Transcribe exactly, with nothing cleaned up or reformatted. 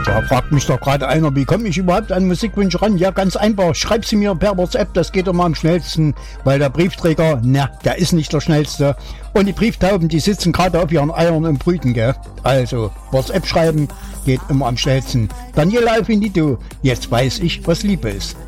Da fragt mich doch gerade einer, wie komme ich überhaupt an Musikwünsche ran? Ja, ganz einfach. Schreib sie mir per WhatsApp, das geht immer am schnellsten, weil der Briefträger, na, der ist nicht der schnellste. Und die Brieftauben, die sitzen gerade auf ihren Eiern und brüten, gell? Also, WhatsApp schreiben geht immer am schnellsten. Daniela Alfinito, jetzt weiß ich, was Liebe ist.